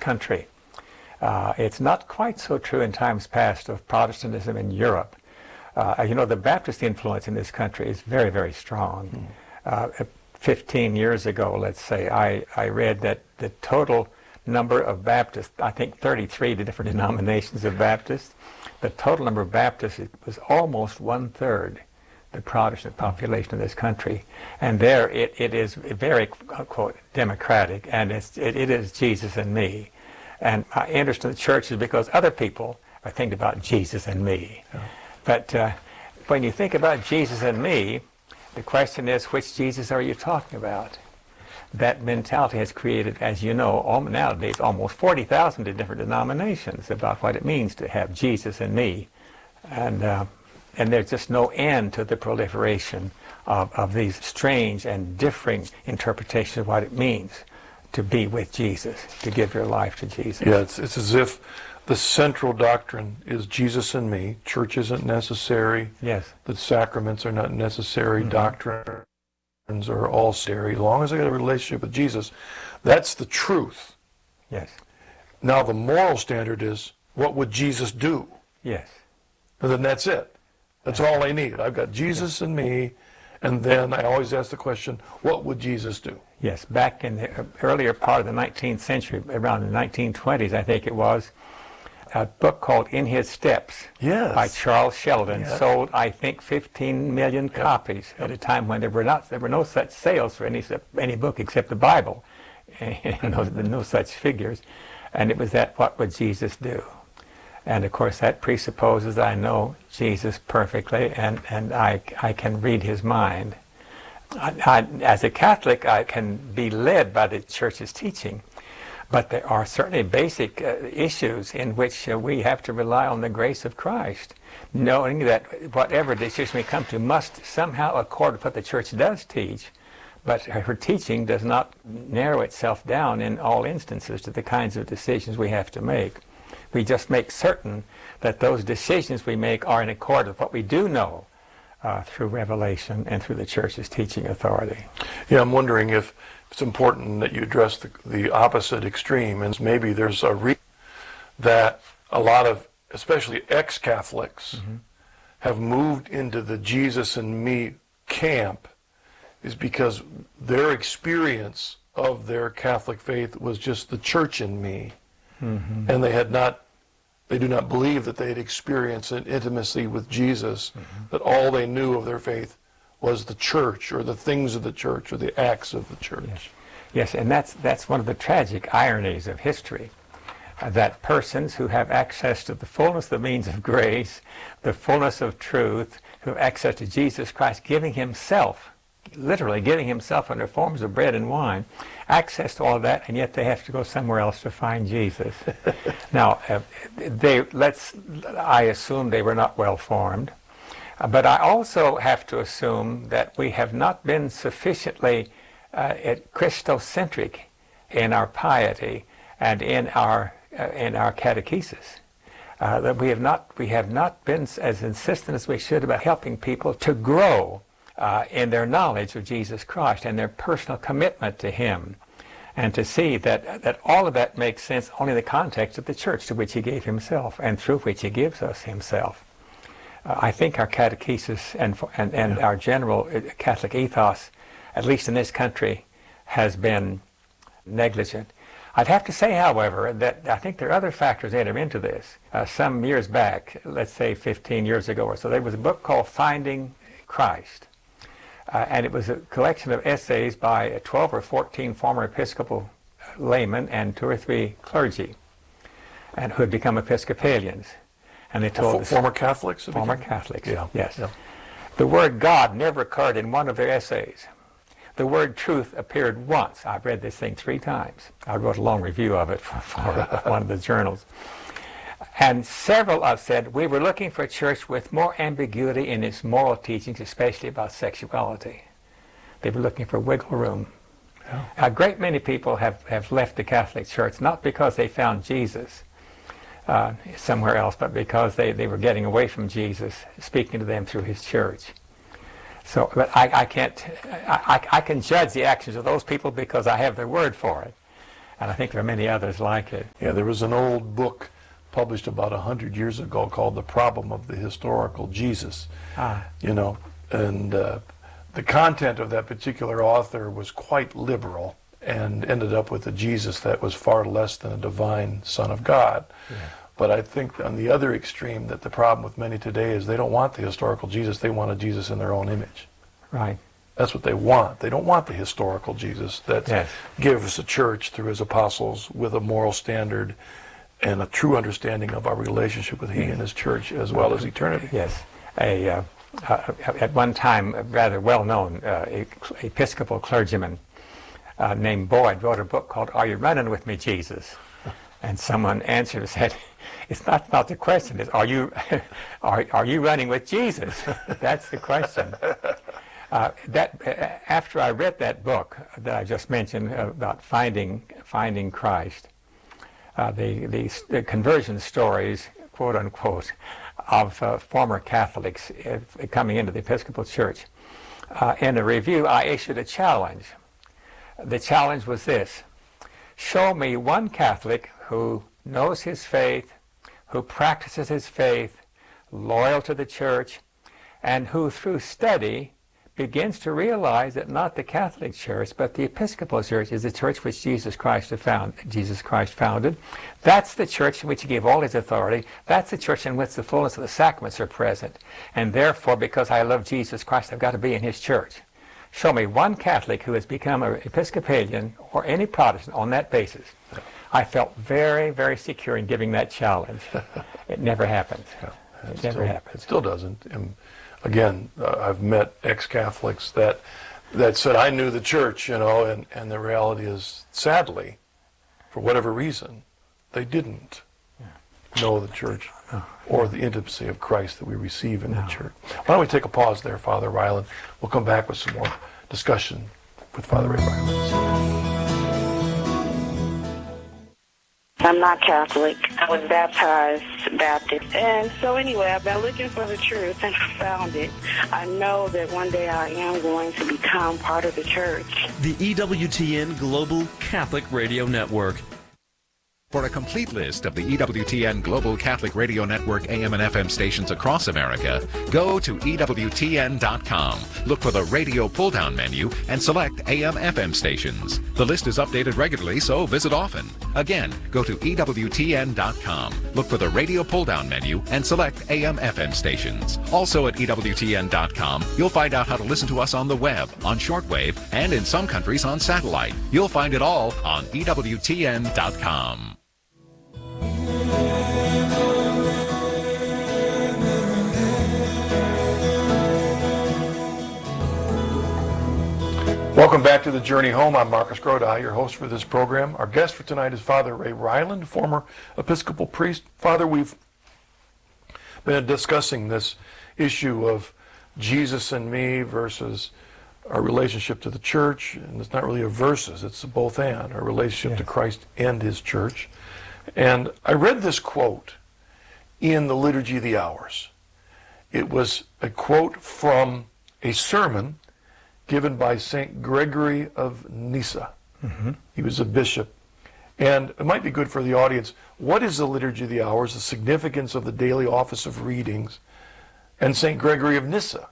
country. It's not quite so true in times past of Protestantism in Europe. The Baptist influence in this country is very, very strong. 15 years ago, let's say, I read that the total number of Baptists, I think 33 different denominations of Baptists, the total number of Baptists was almost one-third the Protestant population of this country. And there it is very, quote, democratic, and it is Jesus and me. And my interest in the church is because other people are thinking about Jesus and me. Yeah. But when you think about Jesus and me, the question is, which Jesus are you talking about? That mentality has created, as you know, nowadays almost 40,000 different denominations about what it means to have Jesus and me. And there's just no end to the proliferation of these strange and differing interpretations of what it means to be with Jesus, to give your life to Jesus. Yeah, it's as if the central doctrine is Jesus and me. Church isn't necessary. Yes. The sacraments are not necessary. Mm-hmm. Doctrines are all necessary. As long as I got a relationship with Jesus, that's the truth. Yes. Now the moral standard is, what would Jesus do? Yes. And then that's it. That's all I need. I've got Jesus and me, and then I always ask the question, what would Jesus do? Yes, back in the earlier part of the 19th century, around the 1920s, I think it was, a book called In His Steps by Charles Sheldon sold, I think, 15 million copies at a time when there were no such sales for any book except the Bible, and no such figures. And it was that, what would Jesus do? And of course that presupposes I know Jesus perfectly and I can read his mind. As a Catholic, I can be led by the Church's teaching, but there are certainly basic issues in which we have to rely on the grace of Christ, knowing that whatever decision we come to must somehow accord with what the Church does teach, but her teaching does not narrow itself down in all instances to the kinds of decisions we have to make. We just make certain that those decisions we make are in accord with what we do know through revelation and through the Church's teaching authority. Yeah, I'm wondering if it's important that you address the opposite extreme, and maybe there's a reason that a lot of, especially ex-Catholics, have moved into the Jesus and me camp, is because their experience of their Catholic faith was just the church in me. Mm-hmm. And they do not believe that they had experienced an intimacy with Jesus, that all they knew of their faith was the church or the things of the church or the acts of the church. Yes, and that's one of the tragic ironies of history, that persons who have access to the fullness of the means of grace, the fullness of truth, who have access to Jesus Christ, giving himself, literally giving himself under forms of bread and wine, access to all of that, and yet they have to go somewhere else to find Jesus. Now, I assume they were not well formed, but I also have to assume that we have not been sufficiently Christocentric in our piety and in our catechesis. That we have not been as insistent as we should about helping people to grow in their knowledge of Jesus Christ and their personal commitment to him, and to see that all of that makes sense only in the context of the church to which he gave himself and through which he gives us himself. I think our catechesis and our general Catholic ethos, at least in this country, has been negligent. I'd have to say, however, that I think there are other factors that enter into this. Some years back, let's say 15 years ago or so, there was a book called Finding Christ. And it was a collection of essays by 12 or 14 former Episcopal laymen and 2 or 3 clergy, and who had become Episcopalians. And they told former Catholics? Former Catholics, yeah. Yes. Yeah. The word God never occurred in one of their essays. The word truth appeared once. I've read this thing 3 times. I wrote a long review of it for one of the journals. And several have said, we were looking for a church with more ambiguity in its moral teachings, especially about sexuality. They were looking for wiggle room. Yeah. A great many people have left the Catholic Church, not because they found Jesus somewhere else, but because they were getting away from Jesus, speaking to them through his church. So, but I can judge the actions of those people because I have their word for it. And I think there are many others like it. Yeah, there was an old book published about 100 years ago called The Problem of the Historical Jesus. You know, and the content of that particular author was quite liberal and ended up with a Jesus that was far less than a divine Son of God. Yeah. But I think on the other extreme that the problem with many today is they don't want the historical Jesus, they want a Jesus in their own image. Right. That's what they want. They don't want the historical Jesus that gives a church through his apostles with a moral standard and a true understanding of our relationship with he and his church as well as eternity. Yes. At one time, a rather well-known Episcopal clergyman named Boyd wrote a book called Are You Running With Me, Jesus? And someone answered and said, it's not the question. It's are you running with Jesus? That's the question. After I read that book that I just mentioned about finding Christ, the conversion stories, quote unquote, of former Catholics coming into the Episcopal Church. In a review, I issued a challenge. The challenge was this: show me one Catholic who knows his faith, who practices his faith, loyal to the church, and who through study begins to realize that not the Catholic Church, but the Episcopal Church is the church which Jesus Christ founded. That's the church in which he gave all his authority. That's the church in which the fullness of the sacraments are present. And therefore, because I love Jesus Christ, I've got to be in his church. Show me one Catholic who has become an Episcopalian or any Protestant on that basis. I felt very, very secure in giving that challenge. It never happened. It never happened. It still doesn't. And again, I've met ex-Catholics that said, I knew the church, you know, and the reality is, sadly, for whatever reason, they didn't know the church or the intimacy of Christ that we receive in the church. Why don't we take a pause there, Father Ryland? We'll come back with some more discussion with Father Ray Ryland. I'm not Catholic. I was baptized Baptist. And so anyway, I've been looking for the truth and I found it. I know that one day I am going to become part of the church. The EWTN Global Catholic Radio Network. For a complete list of the EWTN Global Catholic Radio Network AM and FM stations across America, go to EWTN.com. Look for the radio pull-down menu and select AM/FM stations. The list is updated regularly, so visit often. Again, go to EWTN.com. Look for the radio pull-down menu and select AM/FM stations. Also at EWTN.com, you'll find out how to listen to us on the web, on shortwave, and in some countries on satellite. You'll find it all on EWTN.com. Welcome back to The Journey Home. I'm Marcus Grodi, your host for this program. Our guest for tonight is Father Ray Ryland, former Episcopal priest. Father, we've been discussing this issue of Jesus and me versus our relationship to the church, and it's not really a versus, it's a both and, our relationship to Christ and his church. And I read this quote in the Liturgy of the Hours. It was a quote from a sermon given by St. Gregory of Nyssa. He was a bishop. And it might be good for the audience, what is the Liturgy of the Hours, the significance of the daily office of readings, and St. Gregory of Nyssa?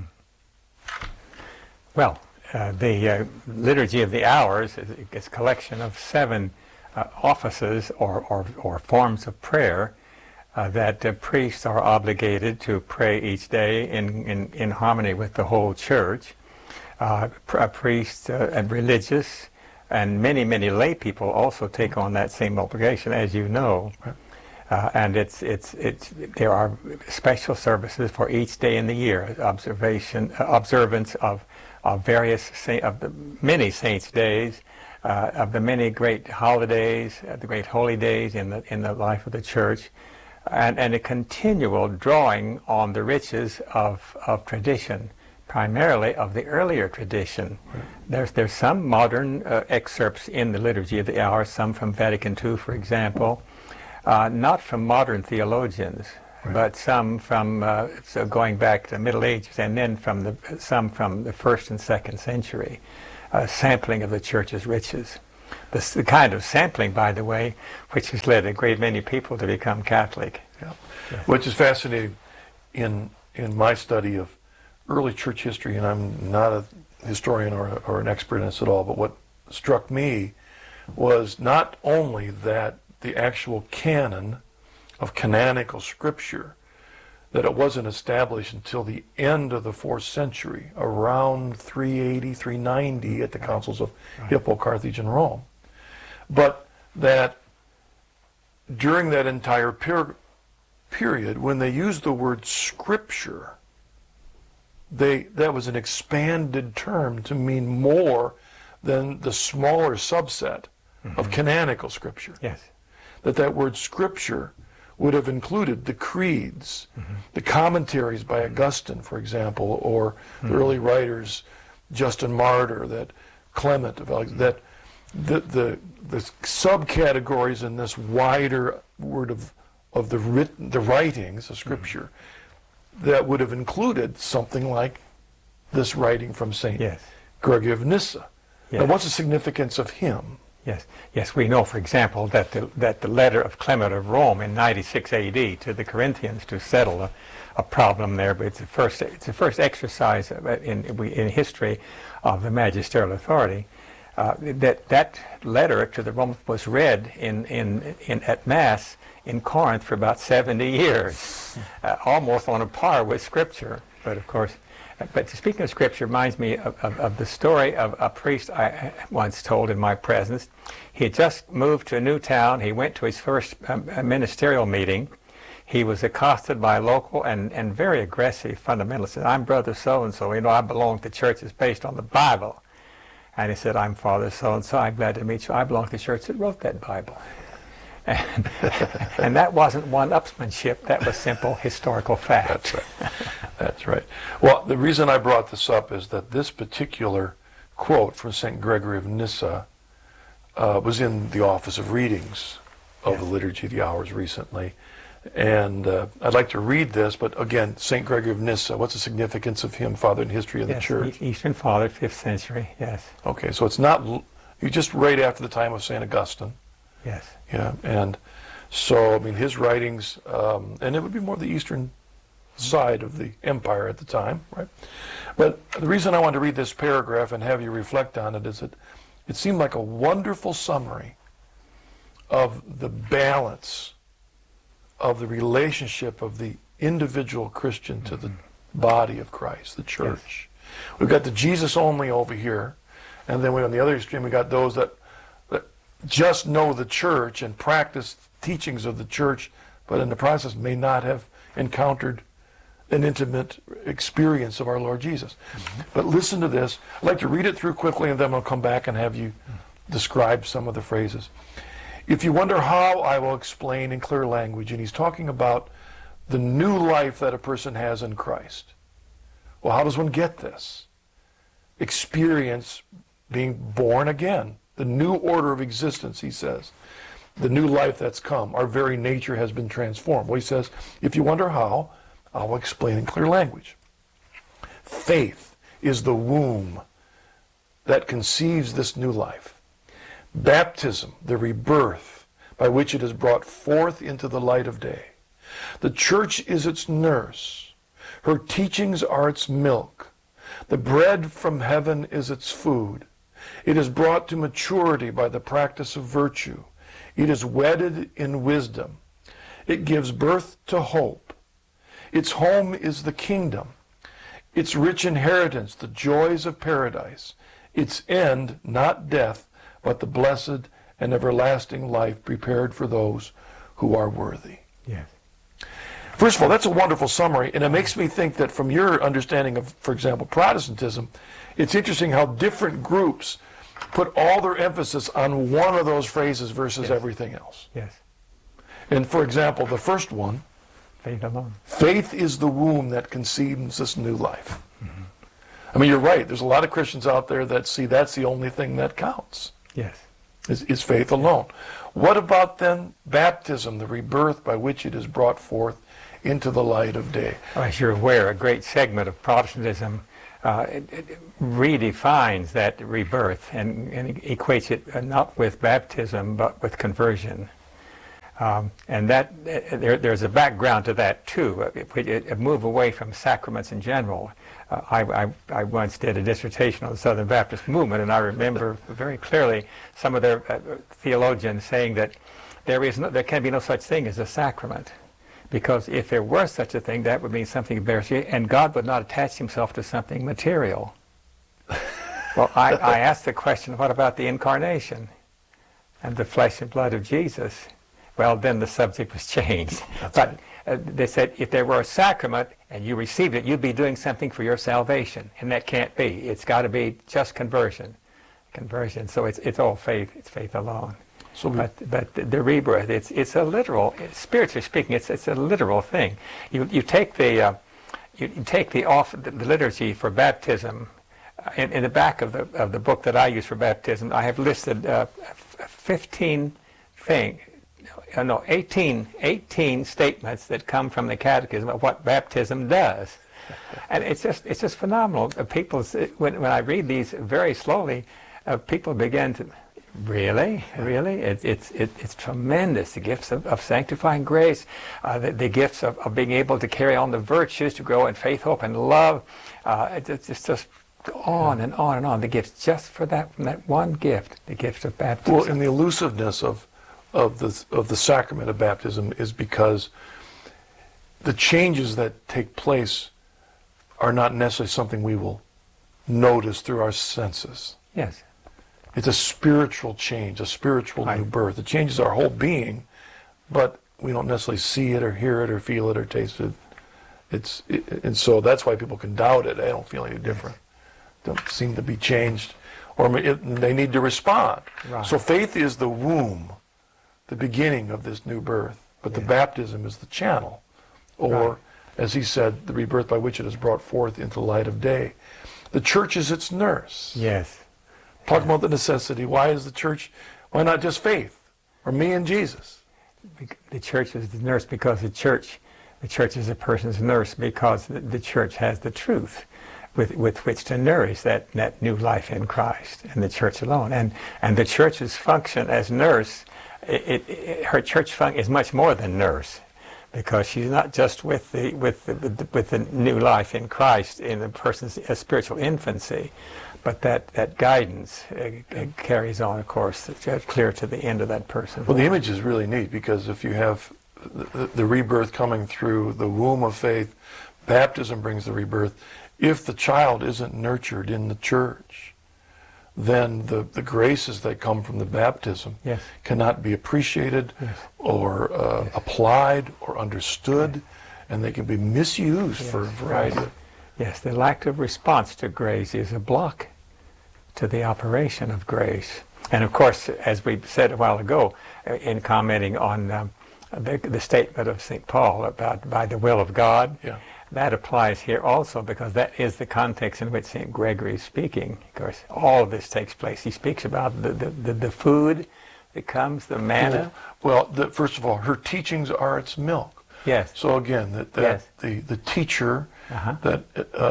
Well, the Liturgy of the Hours is a collection of 7 offices or forms of prayer that priests are obligated to pray each day in harmony with the whole church. Priests and religious and many lay people also take on that same obligation, as you know. And there are special services for each day in the year, observance of the many saints' days, of the many great holidays, the great holy days in the life of the church, and a continual drawing on the riches of tradition, primarily of the earlier tradition. There's some modern excerpts in the Liturgy of the Hours, some from Vatican II, for example, not from modern theologians, but some from so going back to the Middle Ages, and then some from the 1st and 2nd century, sampling of the church's riches. the kind of sampling, by the way, which has led a great many people to become Catholic. Yeah. Yes. Which is fascinating in my study of early church history, and I'm not a historian or an expert in this at all, but what struck me was not only that the actual canon of canonical scripture, that it wasn't established until the end of the 4th century, around 380, 390 at the councils of Hippo, Carthage, and Rome, but that during that entire period, when they used the word scripture, that was an expanded term to mean more than the smaller subset of canonical scripture. Yes. That word scripture would have included the creeds, the commentaries by Augustine, for example, or the early writers, Justin Martyr, that Clement, that the subcategories in this wider word of the writings of scripture that would have included something like this writing from St. Gregory of Nyssa. Yes. Now, what's the significance of him? Yes, we know, for example, that the letter of Clement of Rome in 96 A.D. to the Corinthians to settle a problem there, but it's the first exercise in history of the magisterial authority. That letter to the Romans was read at Mass in Corinth for about 70 years, almost on a par with Scripture. But of course, speaking of Scripture reminds me of the story of a priest I once told in my presence. He had just moved to a new town. He went to his first ministerial meeting. He was accosted by a local and very aggressive fundamentalist. I'm Brother So-and-so. I belong to churches based on the Bible. And he said, I'm Father So-and-so. I'm glad to meet you. I belong to the church that wrote that Bible. And that wasn't one-upsmanship. That was simple historical fact. That's right. That's right. Well, the reason I brought this up is that this particular quote from St. Gregory of Nyssa was in the Office of Readings of the Liturgy of the Hours recently. And I'd like to read this, but again, St. Gregory of Nyssa, what's the significance of him, Father in history of the Church? Eastern Father, 5th century, yes. Okay, so it's not, you just right after the time of St. Augustine. Yes. Yeah, and so, I mean, his writings, and it would be more the eastern side of the empire at the time, right? But the reason I wanted to read this paragraph and have you reflect on it is that it seemed like a wonderful summary of the balance of the relationship of the individual Christian to the body of Christ, the church. Yes. We've got the Jesus only over here, and then on the other extreme we got those that just know the church and practice teachings of the church, but in the process may not have encountered an intimate experience of our Lord Jesus. But listen to this. I'd like to read it through quickly, and then I'll come back and have you describe some of the phrases. If you wonder how, I will explain in clear language. And he's talking about the new life that a person has in Christ. Well, how does one get this? Experience being born again. The new order of existence, he says. The new life that's come. Our very nature has been transformed. Well, he says, if you wonder how, I will explain in clear language. Faith is the womb that conceives this new life. Baptism, the rebirth by which it is brought forth into the light of day. The church is its nurse. Her teachings are its milk. The bread from heaven is its food. It is brought to maturity by the practice of virtue. It is wedded in wisdom. It gives birth to hope. Its home is the kingdom. Its rich inheritance, the joys of paradise. Its end, not death, but the blessed and everlasting life prepared for those who are worthy. Yes. First of all, that's a wonderful summary, and it makes me think that from your understanding of, for example, Protestantism, it's interesting how different groups put all their emphasis on one of those phrases versus everything else. Yes. And for example, the first one, faith alone. Faith is the womb that conceives this new life. I mean, you're right. There's a lot of Christians out there that see that's the only thing that counts. Yes. Is faith alone. What about then baptism, the rebirth by which it is brought forth into the light of day? As you're aware, a great segment of Protestantism it redefines that rebirth and equates it not with baptism but with conversion. And that there's a background to that too. A move away from sacraments in general. I once did a dissertation on the Southern Baptist movement, and I remember very clearly some of their theologians saying that there can be no such thing as a sacrament, because if there were such a thing, that would mean something embarrassing, and God would not attach himself to something material. Well, I asked the question, what about the incarnation and the flesh and blood of Jesus? Well, then the subject was changed. But they said if there were a sacrament and you received it, you'd be doing something for your salvation, and that can't be. It's got to be just conversion. So it's all faith. It's faith alone. So but the rebirth, it's a literal. Spiritually speaking, it's a literal thing. You take the liturgy for baptism. In the back of the book that I use for baptism, I have listed 18 statements that come from the Catechism of what baptism does, and it's just phenomenal. People, when I read these very slowly, people begin to really. It's tremendous. The gifts of sanctifying grace, the gifts of being able to carry on the virtues, to grow in faith, hope, and love. It's just on and on and on. The gifts just for that one gift, the gift of baptism. Well, and the elusiveness of the sacrament of baptism is because the changes that take place are not necessarily something we will notice through our senses. Yes. It's a spiritual change, a spiritual new birth. It changes our whole being, but we don't necessarily see it or hear it or feel it or taste it. And so that's why people can doubt it. I don't feel any different. Don't seem to be changed, or they need to respond. Right. So faith is the womb, the beginning of this new birth, but the baptism is the channel, or as he said, the rebirth by which it is brought forth into the light of day. The church is its nurse. Yes. Talk about the necessity. Why is the church? Why not just faith, or me and Jesus? The church is the nurse because the church is a person's nurse because the church has the truth with which to nourish that new life in Christ, and the church alone. And the church's function as nurse, her church function is much more than nurse, because she's not just with the new life in Christ in the person's spiritual infancy, but that guidance carries on, of course, clear to the end of that person. Well, the image is really neat, because if you have the rebirth coming through the womb of faith, baptism brings the rebirth. If the child isn't nurtured in the church, then the graces that come from the baptism cannot be appreciated or applied or understood, and they can be misused for a variety of... Yes, the lack of response to grace is a block to the operation of grace. And of course, as we said a while ago, in commenting on the statement of St. Paul about by the will of God, that applies here also, because that is the context in which St. Gregory is speaking. Of course, all of this takes place. He speaks about the food that comes, the manna. Well, first of all, her teachings are its milk. Yes. So again, the teacher that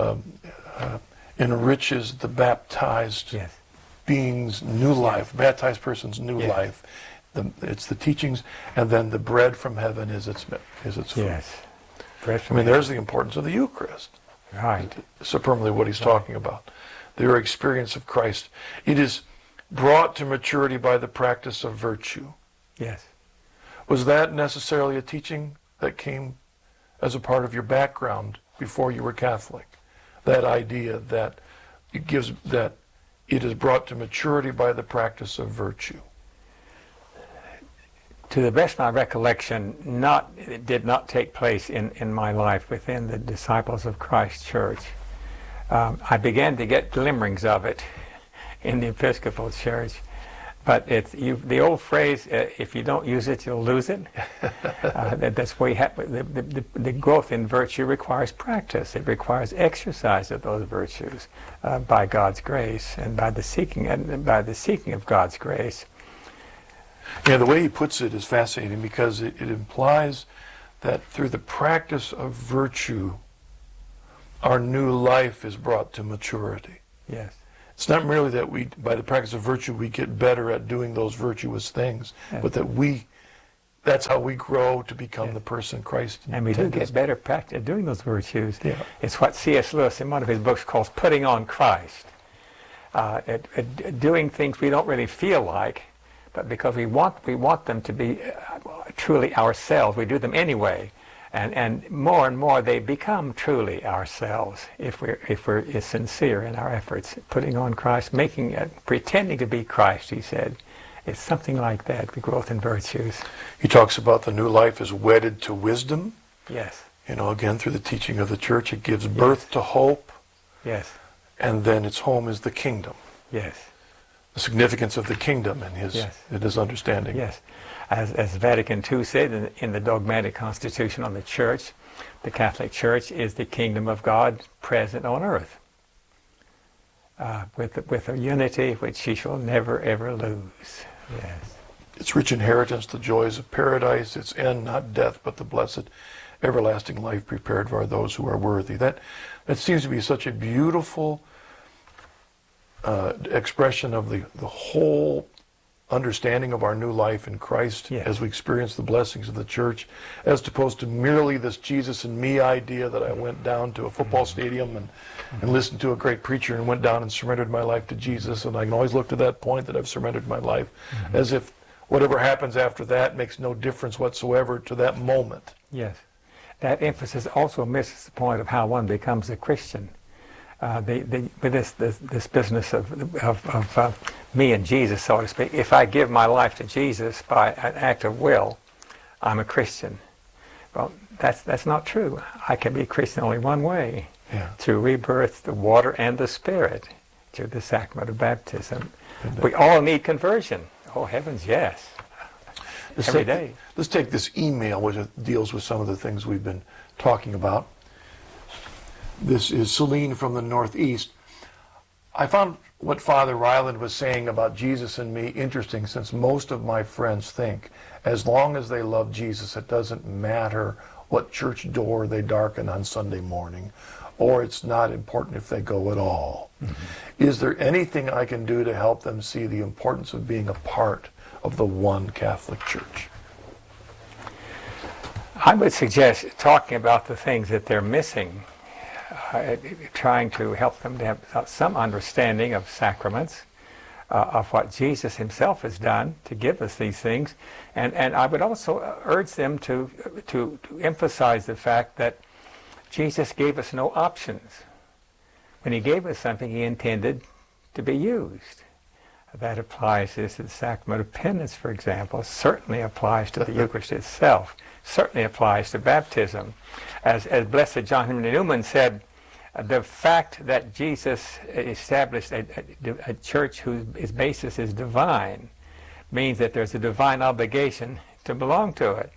enriches the baptized being's new life, baptized person's new life. It's the teachings, and then the bread from heaven is its food. Yes. There's the importance of the Eucharist. Right. Supremely what he's talking about. Their experience of Christ. It is brought to maturity by the practice of virtue. Yes. Was that necessarily a teaching that came as a part of your background before you were Catholic? That idea that it is brought to maturity by the practice of virtue. To the best of my recollection, it did not take place in my life within the Disciples of Christ Church. I began to get glimmerings of it in the Episcopal Church, but the old phrase, if you don't use it, you'll lose it. That's where the growth in virtue requires practice. It requires exercise of those virtues by God's grace and by the seeking of God's grace. Yeah, the way he puts it is fascinating, because it implies that through the practice of virtue, our new life is brought to maturity. Yes. It's not merely that we, by the practice of virtue, we get better at doing those virtuous things, but that that's how we grow to become the person Christ intended. And we do get better at doing those virtues. Yeah. It's what C.S. Lewis in one of his books calls putting on Christ. Doing things we don't really feel like, but because we want them to be truly ourselves, we do them anyway. And more they become truly ourselves if we're sincere in our efforts. Putting on Christ, pretending to be Christ, he said. It's something like that, the growth in virtues. He talks about the new life is wedded to wisdom. Yes. Again, through the teaching of the church, it gives birth to hope. Yes. And then its home is the kingdom. Yes. The significance of the kingdom in his understanding. Yes. As Vatican II said in the dogmatic constitution on the Church, the Catholic Church is the kingdom of God present on earth, with a unity which she shall never ever lose. Yes. Its rich inheritance, the joys of paradise, its end not death, but the blessed everlasting life prepared for those who are worthy. That seems to be such a beautiful expression of the whole understanding of our new life in Christ as we experience the blessings of the church, as opposed to merely this Jesus and me idea that I went down to a football stadium and listened to a great preacher and went down and surrendered my life to Jesus, and I can always look to that point that I've surrendered my life, as if whatever happens after that makes no difference whatsoever to that moment. Yes. That emphasis also misses the point of how one becomes a Christian. With this business of me and Jesus, so to speak, if I give my life to Jesus by an act of will, I'm a Christian. Well, that's not true. I can be a Christian only one way, through rebirth, the water and the Spirit, through the sacrament of baptism. We all need conversion. Oh, heavens, yes. Every day. Let's take this email, which deals with some of the things we've been talking about. This is Celine from the Northeast. I found what Father Ryland was saying about Jesus and me interesting, since most of my friends think as long as they love Jesus, it doesn't matter what church door they darken on Sunday morning, or it's not important if they go at all. Is there anything I can do to help them see the importance of being a part of the one Catholic Church? I would suggest talking about the things that they're missing, trying to help them to have some understanding of sacraments, of what Jesus himself has done to give us these things. And I would also urge them to emphasize the fact that Jesus gave us no options. When he gave us something, he intended to be used. That applies to the sacrament of penance, for example, certainly applies to the Eucharist itself, certainly applies to baptism. As Blessed John Henry Newman said, the fact that Jesus established a church whose basis is divine means that there's a divine obligation to belong to it.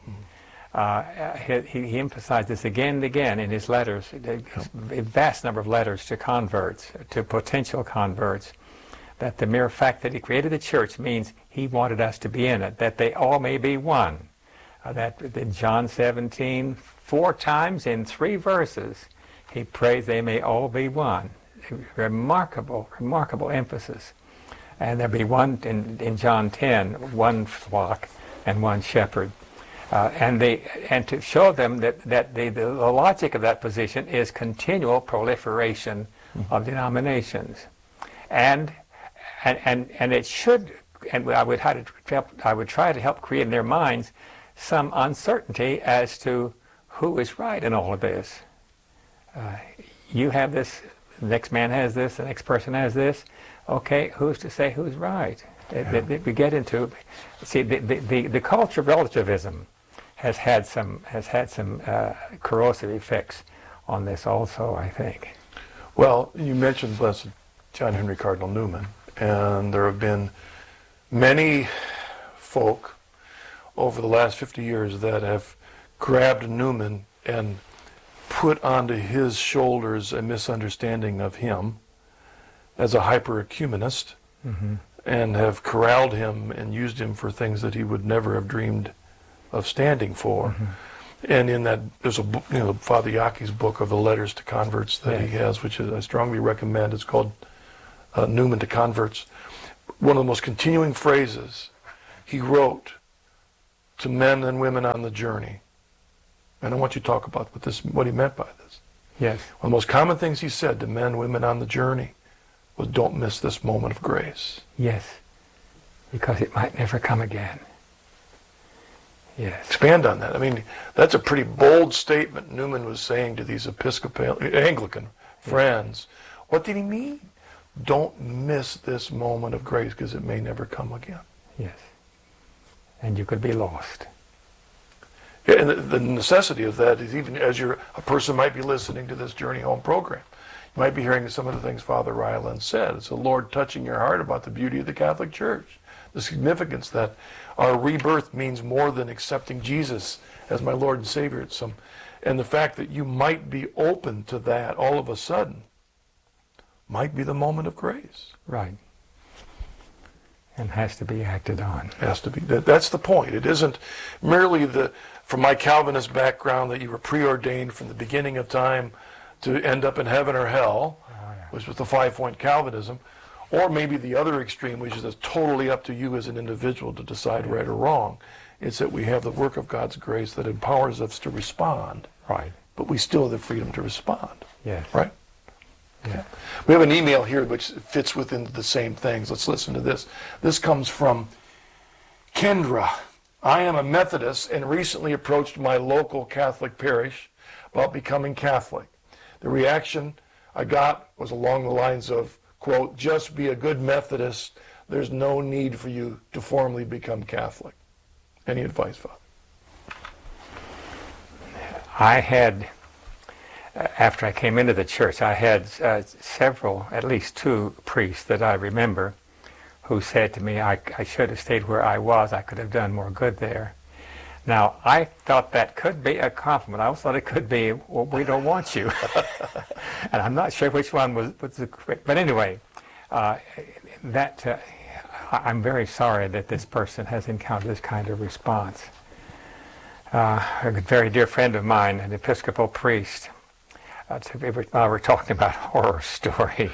He emphasized this again and again in his letters, a vast number of letters to converts, to potential converts, that the mere fact that he created the church means he wanted us to be in it, that they all may be one. That in John 17, 4 times in 3 verses, he prays they may all be one. Remarkable, remarkable emphasis. And there be one, in John 10, one flock and one shepherd. And to show them that the logic of that position is continual proliferation of denominations. And it should, and I would try to help create in their minds some uncertainty as to who is right in all of this. You have this, the next man has this, the next person has this. Okay, who's to say who's right? We get into, see, the culture of relativism has had some corrosive effects on this also, I think. Well, you mentioned Blessed John Henry Cardinal Newman, and there have been many folk over the last 50 years that have grabbed Newman and put onto his shoulders a misunderstanding of him as a hyper-ecumenist, and have corralled him and used him for things that he would never have dreamed of standing for. And in that, there's a book, Father Yaki's book of the letters to converts that he has, which I strongly recommend. It's called Newman to Converts. One of the most continuing phrases he wrote to men and women on the journey, and I want you to talk about what he meant by this. Yes. One of the most common things he said to men and women on the journey was, don't miss this moment of grace. Yes, because it might never come again. Yes. Expand on that. I mean, that's a pretty bold statement Newman was saying to these Anglican friends. What did he mean? Don't miss this moment of grace because it may never come again. Yes. And you could be lost. Yeah, and the necessity of that is, even as a person might be listening to this Journey Home program, you might be hearing some of the things Father Ryland said. It's the Lord touching your heart about the beauty of the Catholic Church, the significance that our rebirth means more than accepting Jesus as my Lord and Savior. And the fact that you might be open to that all of a sudden might be the moment of grace. Right. And has to be acted on. Has to be. That's the point. It isn't merely from my Calvinist background, that you were preordained from the beginning of time to end up in heaven or hell, which was the 5-point Calvinism. Or maybe the other extreme, which is totally up to you as an individual to decide right or wrong. It's that we have the work of God's grace that empowers us to respond. Right. But we still have the freedom to respond. Yes. Right? Yeah. We have an email here which fits within the same things. Let's listen to this. This comes from Kendra. I am a Methodist and recently approached my local Catholic parish about becoming Catholic. The reaction I got was along the lines of, quote, just be a good Methodist. There's no need for you to formally become Catholic. Any advice, Father? I had, after I came into the church, I had several, at least 2 priests that I remember who said to me, I should have stayed where I was. I could have done more good there. Now, I thought that could be a compliment. I also thought it could be, well, we don't want you. And I'm not sure which one was the correct. But anyway, I'm very sorry that this person has encountered this kind of response. A very dear friend of mine, an Episcopal priest, we're talking about horror stories.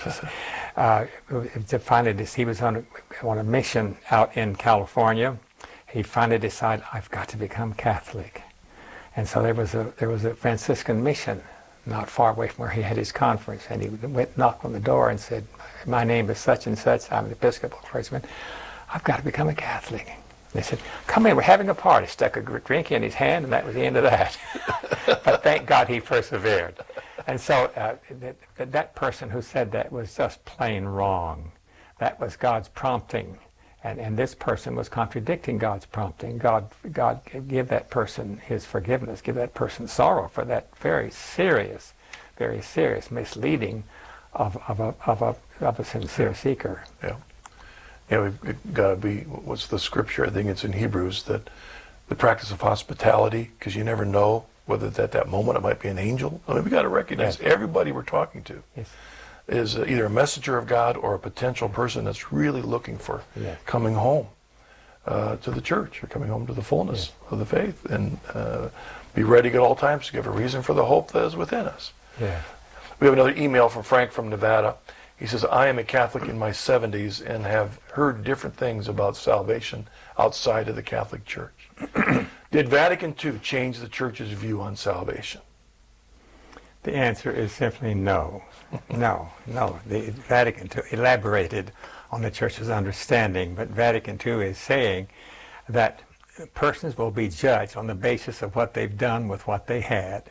He was on a mission out in California. He finally decided, I've got to become Catholic. And so there was a Franciscan mission not far away from where he had his conference. And he went knocked on the door and said, my name is such and such. I'm an Episcopal clergyman. I've got to become a Catholic. They said, come in, we're having a party. Stuck a drink in his hand, and that was the end of that. But thank God he persevered. And so that person who said that was just plain wrong. That was God's prompting. And this person was contradicting God's prompting. God give that person his forgiveness, give that person sorrow for that very serious misleading of a sincere seeker. Yeah. Yeah, we've got to be, what's the scripture? I think it's in Hebrews, that the practice of hospitality, because you never know whether at that moment it might be an angel. I mean, we've got to recognize everybody we're talking to is either a messenger of God or a potential person that's really looking for coming home to the church, or coming home to the fullness of the faith, and be ready at all times to give a reason for the hope that is within us. Yeah. We have another email from Frank from Nevada. He says, I am a Catholic in my 70s and have heard different things about salvation outside of the Catholic Church. Did Vatican II change the Church's view on salvation? The answer is simply no. No. The Vatican II elaborated on the Church's understanding, but Vatican II is saying that persons will be judged on the basis of what they've done with what they had.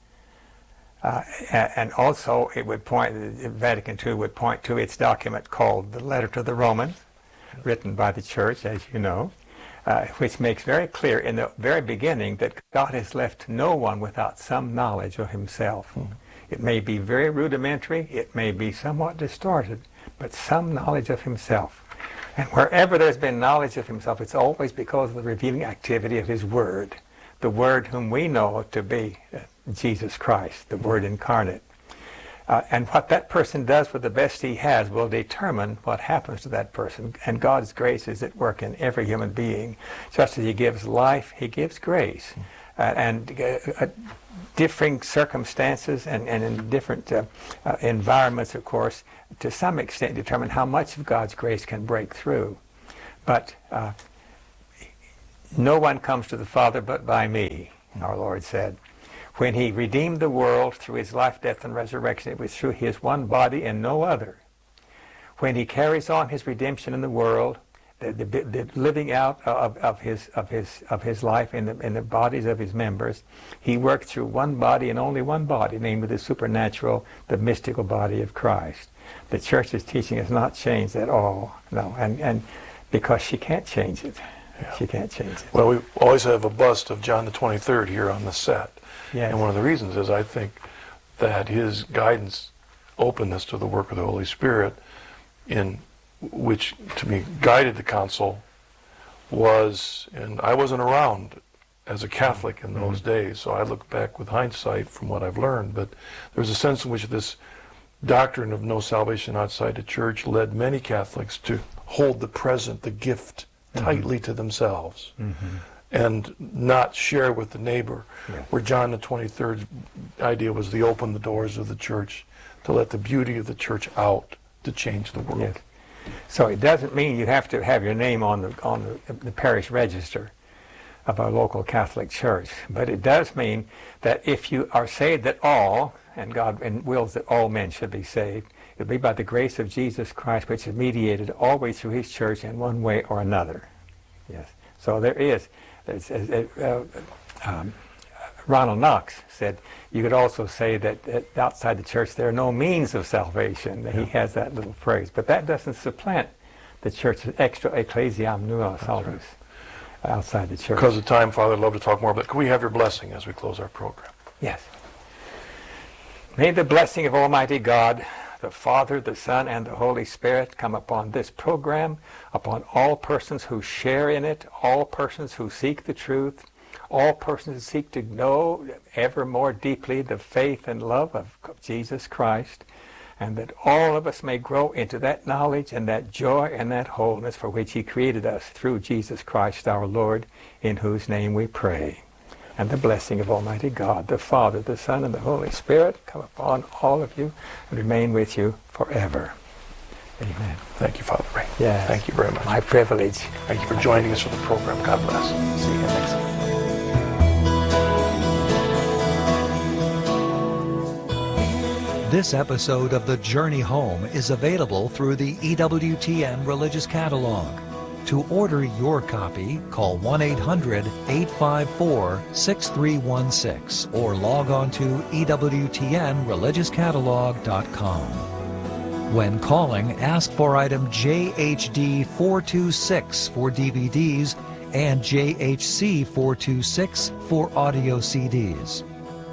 And also, Vatican II would point to its document called the Letter to the Romans, written by the Church, as you know, which makes very clear in the very beginning that God has left no one without some knowledge of himself. It may be very rudimentary, it may be somewhat distorted, but some knowledge of himself. And wherever there's been knowledge of himself, it's always because of the revealing activity of his Word, the Word whom we know to be Jesus Christ, the Word incarnate. And what that person does with the best he has will determine what happens to that person. And God's grace is at work in every human being. Just as he gives life, he gives grace. differing circumstances and in different environments, of course, to some extent determine how much of God's grace can break through. But no one comes to the Father but by me, our Lord said. When he redeemed the world through his life, death, and resurrection, it was through his one body and no other. When he carries on his redemption in the world, the living out of his life in the bodies of his members, he worked through one body and only one body, namely the supernatural, the mystical body of Christ. The church's teaching has not changed at all, no, and because she can't change it. Yeah. She can't change it. Well, we always have a bust of John the 23rd here on the set. Yes. And one of the reasons is I think that his guidance, openness to the work of the Holy Spirit, in which to me guided the council, was, and I wasn't around as a Catholic in those days, so I look back with hindsight from what I've learned, but there's a sense in which this doctrine of no salvation outside the church led many Catholics to hold the present, the gift, tightly to themselves. And not share with the neighbor, where John the 23rd's idea was to open the doors of the church, to let the beauty of the church out, to change the world. Yes. So it doesn't mean you have to have your name on the parish register of our local Catholic church, but it does mean that if you are saved at all, and God wills that all men should be saved, it'll be by the grace of Jesus Christ, which is mediated always through his church in one way or another. Yes. So there is. Ronald Knox said, you could also say that outside the church there are no means of salvation. He has that little phrase. But that doesn't supplant the church's extra ecclesiam nulla salus outside the church. Because of time, Father, I'd love to talk more about it. Can we have your blessing as we close our program? Yes. May the blessing of Almighty God, the Father, the Son, and the Holy Spirit come upon this program, upon all persons who share in it, all persons who seek the truth, all persons who seek to know ever more deeply the faith and love of Jesus Christ, and that all of us may grow into that knowledge and that joy and that wholeness for which he created us through Jesus Christ our Lord, in whose name we pray. And the blessing of Almighty God, the Father, the Son, and the Holy Spirit come upon all of you and remain with you forever. Amen. Thank you, Father Ray. Yes. Thank you very much. My privilege. Thank you for joining us for the program. God bless. See you next time. This episode of The Journey Home is available through the EWTN Religious Catalog. To order your copy, call 1-800-854-6316 or log on to EWTNReligiousCatalog.com. When calling, ask for item JHD 426 for DVDs and JHC 426 for audio CDs.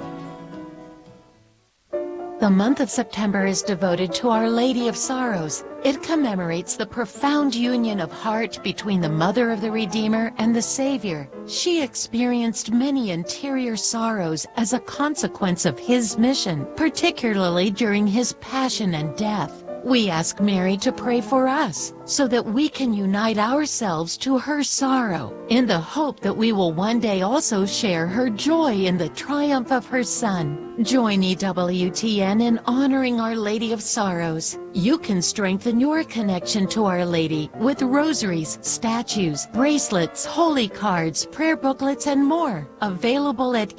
The month of September is devoted to Our Lady of Sorrows. It commemorates the profound union of heart between the Mother of the Redeemer and the Savior. She experienced many interior sorrows as a consequence of his mission, particularly during his passion and death. We ask Mary to pray for us so that we can unite ourselves to her sorrow in the hope that we will one day also share her joy in the triumph of her Son. Join EWTN in honoring Our Lady of Sorrows. You can strengthen your connection to Our Lady with rosaries, statues, bracelets, holy cards, prayer booklets, and more. Available at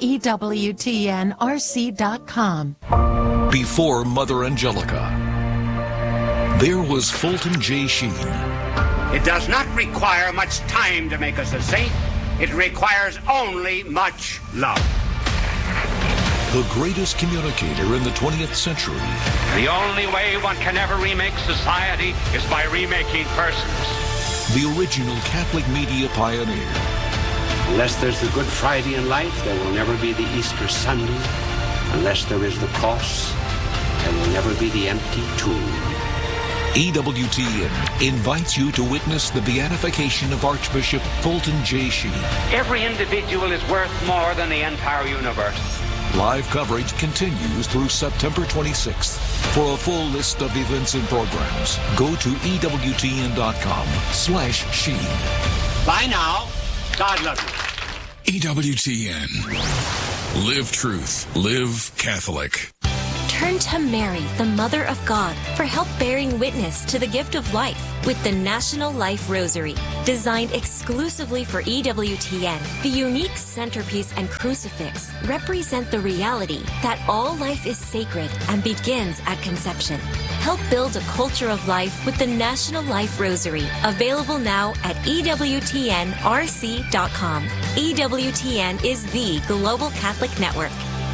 EWTNRC.com. Before Mother Angelica, there was Fulton J. Sheen. It does not require much time to make us a saint. It requires only much love. The greatest communicator in the 20th century. The only way one can ever remake society is by remaking persons. The original Catholic media pioneer. Unless there's the Good Friday in life, there will never be the Easter Sunday. Unless there is the cross, there will never be the empty tomb. EWTN invites you to witness the beatification of Archbishop Fulton J. Sheen. Every individual is worth more than the entire universe. Live coverage continues through September 26th. For a full list of events and programs, go to EWTN.com/Sheen. Bye now. God love you. EWTN. Live truth. Live Catholic. Turn to Mary, the Mother of God, for help bearing witness to the gift of life with the National Life Rosary. Designed exclusively for EWTN, the unique centerpiece and crucifix represent the reality that all life is sacred and begins at conception. Help build a culture of life with the National Life Rosary, available now at EWTNRC.com. EWTN is the Global Catholic Network.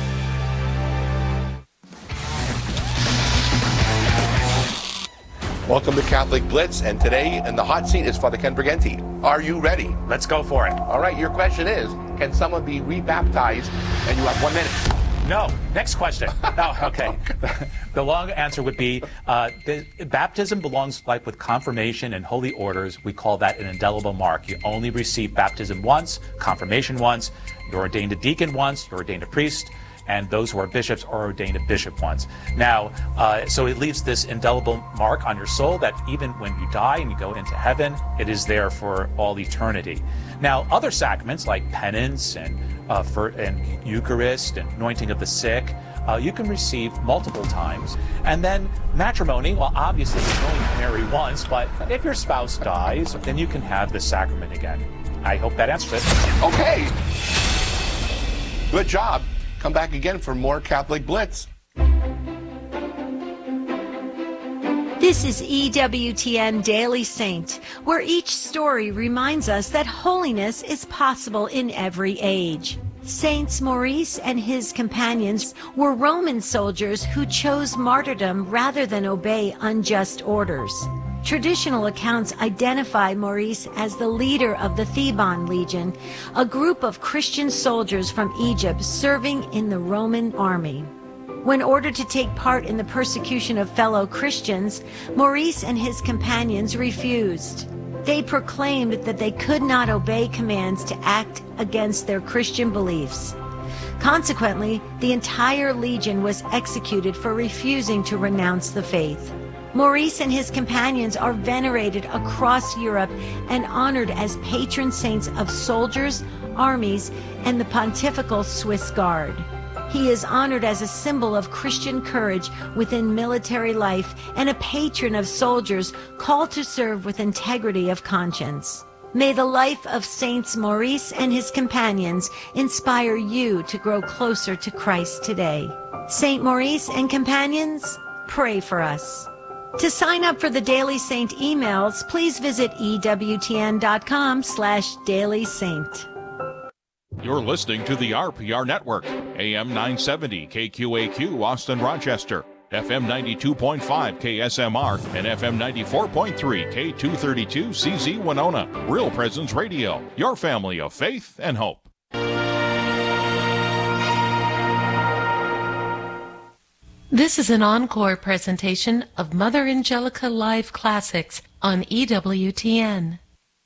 Welcome to Catholic Blitz, and today in the hot seat is Father Ken Briganti. Are you ready? Let's go for it. All right, your question is, can someone be rebaptized? And you have 1 minute. No. Next question. No, okay. The long answer would be, baptism belongs like with confirmation and holy orders. We call that an indelible mark. You only receive baptism once, confirmation once, you're ordained a deacon once, you're ordained a priest, and those who are bishops are ordained a bishop once. Now, so it leaves this indelible mark on your soul that even when you die and you go into heaven, it is there for all eternity. Now, other sacraments like penance and Eucharist and anointing of the sick, you can receive multiple times. And then matrimony, well, obviously you can only marry once, but if your spouse dies, then you can have the sacrament again. I hope that answers it. Okay. Good job. Come back again for more Catholic Blitz. This is EWTN Daily Saint, where each story reminds us that holiness is possible in every age. Saints Maurice and his companions were Roman soldiers who chose martyrdom rather than obey unjust orders. Traditional accounts identify Maurice as the leader of the Theban Legion, a group of Christian soldiers from Egypt serving in the Roman army. When ordered to take part in the persecution of fellow Christians, Maurice and his companions refused. They proclaimed that they could not obey commands to act against their Christian beliefs. Consequently, the entire legion was executed for refusing to renounce the faith. Maurice and his companions are venerated across Europe and honored as patron saints of soldiers, armies, and the Pontifical Swiss Guard. He is honored as a symbol of Christian courage within military life and a patron of soldiers called to serve with integrity of conscience. May the life of Saints Maurice and his companions inspire you to grow closer to Christ today. Saint Maurice and companions, pray for us. To sign up for the Daily Saint emails, please visit EWTN.com/dailysaint. You're listening to the RPR Network, AM 970 KQAQ Austin Rochester, FM 92.5 KSMR, and FM 94.3 K232 CZ Winona. Real Presence Radio, your family of faith and hope. This is an encore presentation of Mother Angelica Live Classics on EWTN.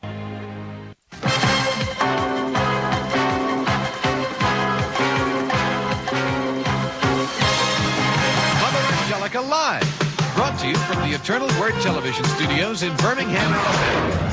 Mother Angelica Live, brought to you from the Eternal Word Television Studios in Birmingham, Alabama.